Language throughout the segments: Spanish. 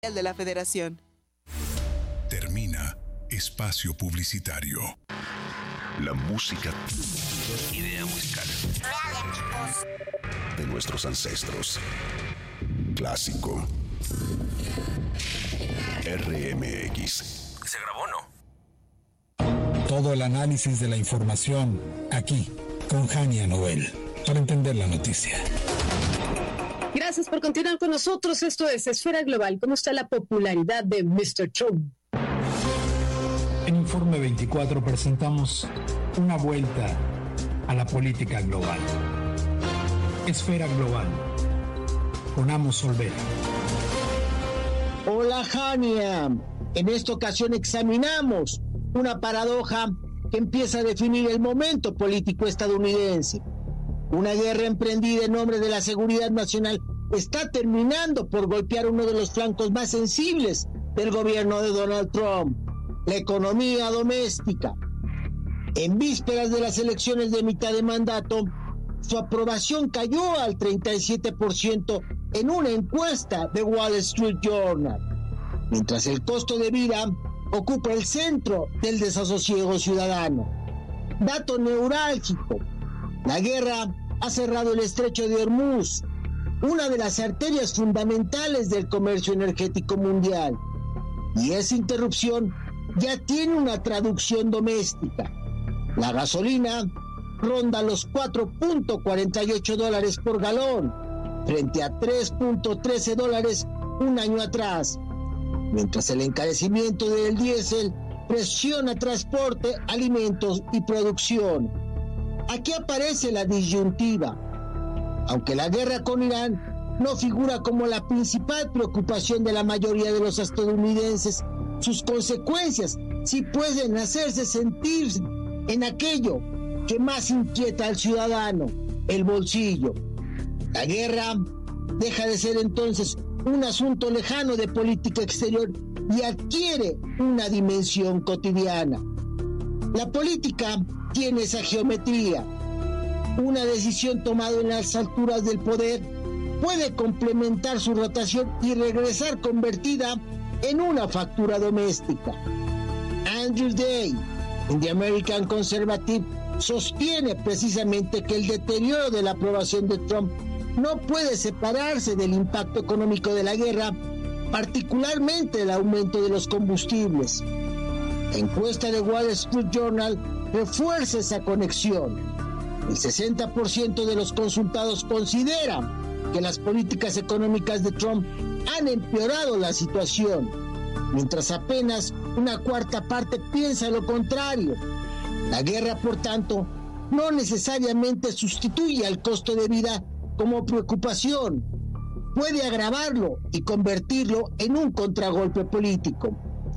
de la Federación. Termina espacio publicitario. La música. Idea musical. De nuestros ancestros. Clásico. RMX. ¿Se grabó, no? Todo el análisis de la información aquí con Jania Noel para entender la noticia. Gracias por continuar con nosotros. Esto es Esfera Global. ¿Cómo está la popularidad de Mr. Trump? En Informe 24 presentamos una vuelta a la política global. Esfera Global con Amos Olvera. Hola, Jania. En esta ocasión examinamos una paradoja que empieza a definir el momento político estadounidense. Una guerra emprendida en nombre de la seguridad nacional está terminando por golpear uno de los flancos más sensibles del gobierno de Donald Trump, la economía doméstica. En vísperas de las elecciones de mitad de mandato, su aprobación cayó al 37% en una encuesta de Wall Street Journal, mientras el costo de vida ocupa el centro del desasosiego ciudadano. Dato neurálgico: la guerra ha cerrado el estrecho de Hormuz, una de las arterias fundamentales del comercio energético mundial, y esa interrupción ya tiene una traducción doméstica. La gasolina ronda los $4.48 por galón, frente a $3.13 un año atrás, mientras el encarecimiento del diésel presiona transporte, alimentos y producción. Aquí aparece la disyuntiva. Aunque la guerra con Irán no figura como la principal preocupación de la mayoría de los estadounidenses, sus consecuencias sí pueden hacerse sentir en aquello que más inquieta al ciudadano, el bolsillo. La guerra deja de ser entonces un asunto lejano de política exterior y adquiere una dimensión cotidiana. La política tiene esa geometría. Una decisión tomada en las alturas del poder puede complementar su rotación y regresar convertida en una factura doméstica. Andrew Day, en The American Conservative, sostiene precisamente que el deterioro de la aprobación de Trump no puede separarse del impacto económico de la guerra, particularmente el aumento de los combustibles. La encuesta de Wall Street Journal refuerza esa conexión. El 60% de los consultados consideran que las políticas económicas de Trump han empeorado la situación, mientras apenas una cuarta parte piensa lo contrario. La guerra, por tanto, no necesariamente sustituye al costo de vida como preocupación. Puede agravarlo y convertirlo en un contragolpe político.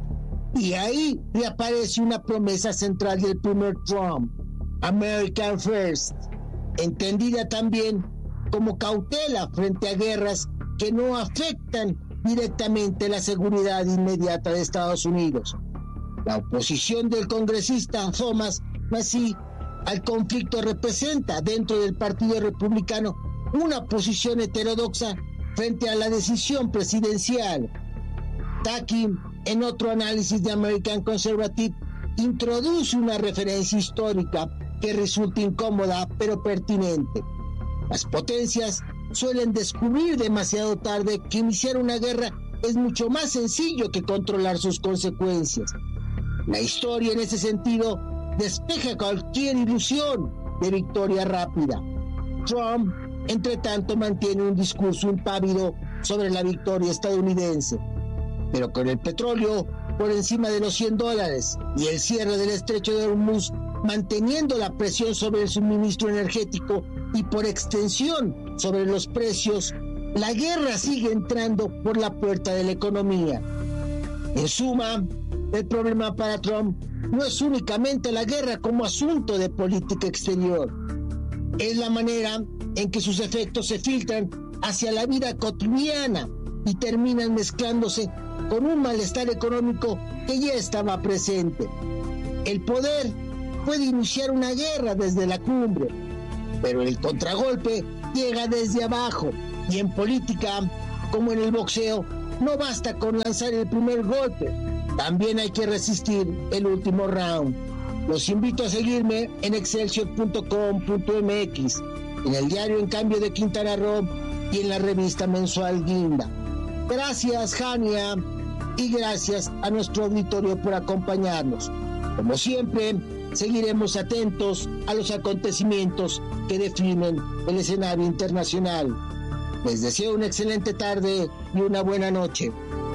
Y ahí reaparece una promesa central del primer Trump: American First, entendida también como cautela frente a guerras que no afectan directamente la seguridad inmediata de Estados Unidos. La oposición del congresista Thomas Massie al conflicto representa dentro del Partido Republicano una posición heterodoxa frente a la decisión presidencial. Taki, en otro análisis de American Conservative, introduce una referencia histórica que resulta incómoda pero pertinente. Las potencias suelen descubrir demasiado tarde que iniciar una guerra es mucho más sencillo que controlar sus consecuencias. La historia, en ese sentido, despeja cualquier ilusión de victoria rápida. Trump, entre tanto, mantiene un discurso impávido sobre la victoria estadounidense. Pero con el petróleo por encima de los $100 y el cierre del estrecho de Hormuz manteniendo la presión sobre el suministro energético y por extensión sobre los precios, la guerra sigue entrando por la puerta de la economía. En suma, el problema para Trump no es únicamente la guerra como asunto de política exterior. Es la manera en que sus efectos se filtran hacia la vida cotidiana y terminan mezclándose con un malestar económico que ya estaba presente. El poder puede iniciar una guerra desde la cumbre, pero el contragolpe llega desde abajo, y en política, como en el boxeo, no basta con lanzar el primer golpe, también hay que resistir el último round. Los invito a seguirme en excelsior.com.mx, en el diario En Cambio de Quintana Roo y en la revista mensual Guinda. Gracias, Jania, y gracias a nuestro auditorio por acompañarnos. Como siempre, seguiremos atentos a los acontecimientos que definen el escenario internacional. Les deseo una excelente tarde y una buena noche.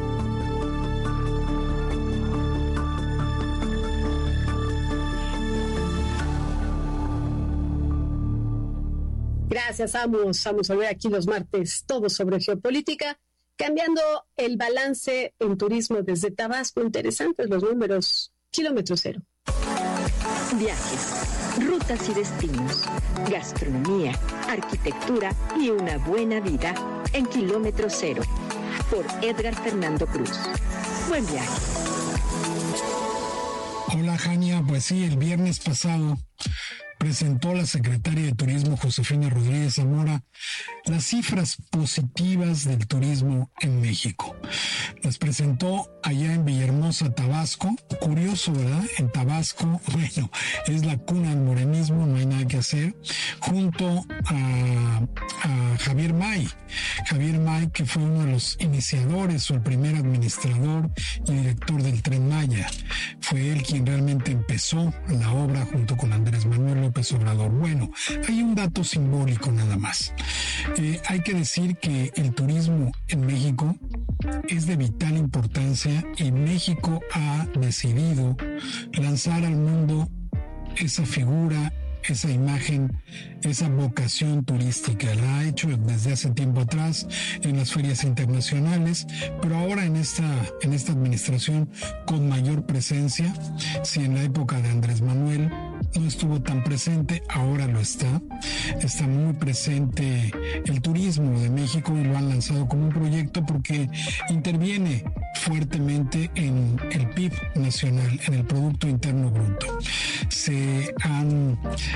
Gracias, vamos a ver aquí los martes todo sobre geopolítica, cambiando el balance en turismo desde Tabasco. Interesantes los números. Kilómetro cero. Viajes, rutas y destinos, gastronomía, arquitectura y una buena vida en Kilómetro Cero, por Edgar Fernando Cruz. Buen viaje. Hola, Jania. Pues sí, el viernes pasado presentó la secretaria de Turismo, Josefina Rodríguez Zamora, las cifras positivas del turismo en México. Las presentó allá en Villahermosa, Tabasco. Curioso, ¿verdad? En Tabasco, bueno, es la cuna del morenismo, no hay nada que hacer, junto a Javier May. Javier May, que fue uno de los iniciadores o el primer administrador y director del Tren Maya. Fue él quien realmente empezó la obra junto con Andrés Manuel López Obrador. Bueno, hay un dato simbólico nada más. Hay que decir que el turismo en México es de vital importancia y México ha decidido lanzar al mundo esa figura, esa imagen, esa vocación turística. La ha hecho desde hace tiempo atrás en las ferias internacionales, pero ahora en esta administración con mayor presencia. Si en la época de Andrés Manuel no estuvo tan presente, ahora lo está. Está muy presente el turismo de México y lo han lanzado como un proyecto porque interviene fuertemente en el PIB nacional, en el Producto Interno Bruto. Se han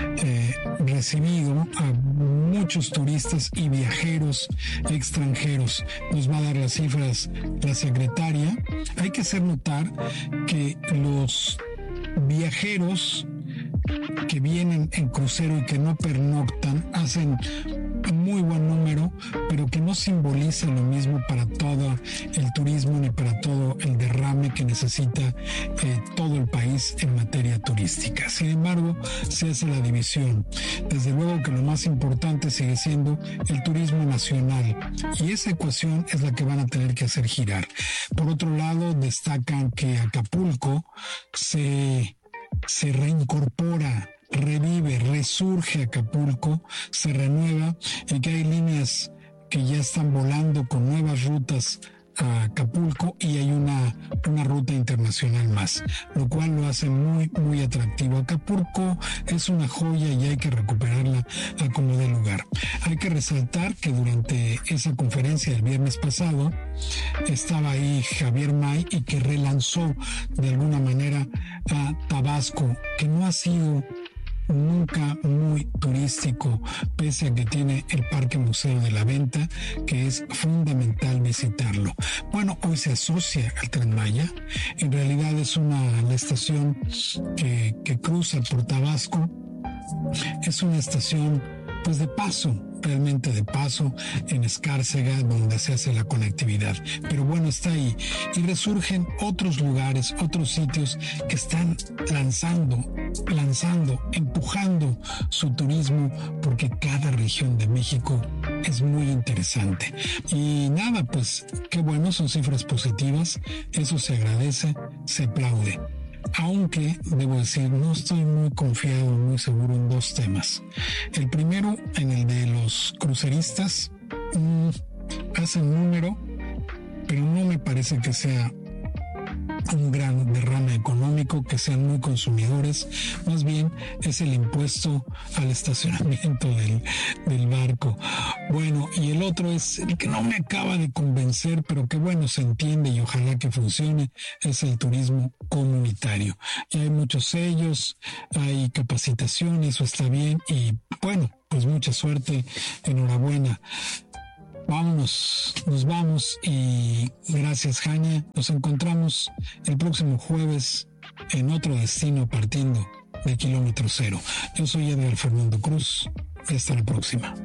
recibido a muchos turistas y viajeros extranjeros. Nos va a dar las cifras la secretaria. Hay que hacer notar que los viajeros que vienen en crucero y que no pernoctan hacen muy buen número, pero que no simboliza lo mismo para todo el turismo ni para todo el derrame que necesita todo el país en materia turística. Sin embargo, se hace la división. Desde luego que lo más importante sigue siendo el turismo nacional, y esa ecuación es la que van a tener que hacer girar. Por otro lado, destacan que Acapulco se reincorpora, revive, resurge Acapulco, se renueva, y que hay líneas que ya están volando con nuevas rutas a Acapulco y hay una ruta internacional más, lo cual lo hace muy, muy atractivo. Acapulco es una joya y hay que recuperarla a como dé lugar. Hay que resaltar que durante esa conferencia del viernes pasado estaba ahí Javier May y que relanzó de alguna manera a Tabasco, que no ha sido nunca muy turístico, pese a que tiene el Parque Museo de la Venta, que es fundamental visitarlo. Bueno, hoy se asocia al Tren Maya. En realidad es la estación que cruza por Tabasco. Es una estación pues de paso, realmente de paso, en Escárcega, donde se hace la conectividad. Pero bueno, está ahí. Y resurgen otros lugares, otros sitios que están lanzando, empujando su turismo, porque cada región de México es muy interesante. Y nada, pues qué bueno, son cifras positivas, eso se agradece, se aplaude. Aunque, debo decir, no estoy muy confiado, muy seguro en dos temas. El primero, en el de los cruceristas, hacen número, pero no me parece que sea un gran derrame económico, que sean muy consumidores. Más bien es el impuesto al estacionamiento del barco. Bueno, y el otro es el que no me acaba de convencer, pero que bueno, se entiende y ojalá que funcione, es el turismo comunitario. Y hay muchos sellos, hay capacitación, eso está bien, y bueno, pues mucha suerte, enhorabuena. nos vamos y gracias, Jania. Nos encontramos el próximo jueves en otro destino partiendo de kilómetro cero. Yo soy Edgar Fernando Cruz y hasta la próxima.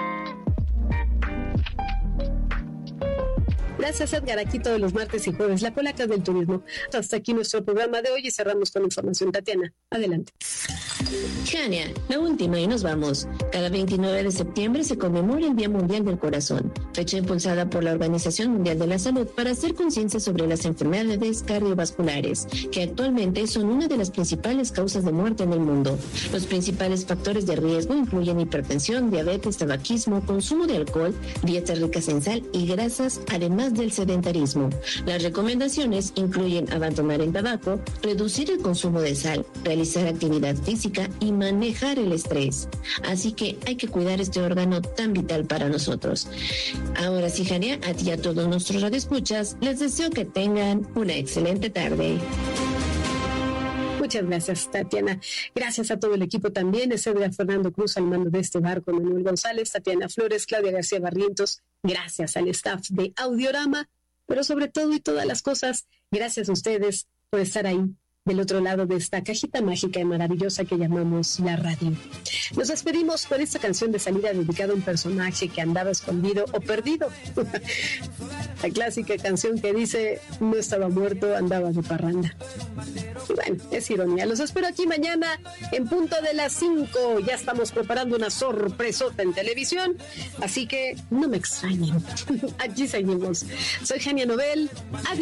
Gracias, Edgar. Aquí todos los martes y jueves, la Polaca del Turismo. Hasta aquí nuestro programa de hoy y cerramos con información. Tatiana, adelante. Jania, la última y nos vamos. Cada 29 de septiembre se conmemora el Día Mundial del Corazón, fecha impulsada por la Organización Mundial de la Salud para hacer conciencia sobre las enfermedades cardiovasculares, que actualmente son una de las principales causas de muerte en el mundo. Los principales factores de riesgo incluyen hipertensión, diabetes, tabaquismo, consumo de alcohol, dietas ricas en sal y grasas, además del sedentarismo. Las recomendaciones incluyen abandonar el tabaco, reducir el consumo de sal, realizar actividad física y manejar el estrés. Así que hay que cuidar este órgano tan vital para nosotros. Ahora sí, Jania, a ti y a todos nuestros radioescuchas, les deseo que tengan una excelente tarde. Muchas gracias, Tatiana. Gracias a todo el equipo también. Es Edgar Fernando Cruz al mando de este barco, Manuel González, Tatiana Flores, Claudia García Barrientos. Gracias al staff de Audiorama, pero sobre todo y todas las cosas, gracias a ustedes por estar ahí del otro lado de esta cajita mágica y maravillosa que llamamos la radio. Nos despedimos con esta canción de salida dedicada a un personaje que andaba escondido o perdido. La clásica canción que dice, no estaba muerto, andaba de parranda. Y bueno, es ironía. Los espero aquí mañana en punto de las 5. Ya estamos preparando una sorpresota en televisión, así que no me extrañen. Aquí seguimos. Soy Jania Nobel. Adiós.